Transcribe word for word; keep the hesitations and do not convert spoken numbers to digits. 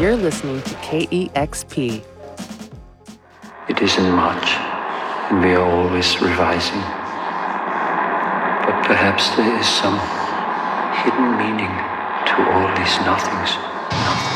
You're listening to K E X P. It isn't much, and we are always revising. But perhaps there is some hidden meaning to all these nothings. Nothing.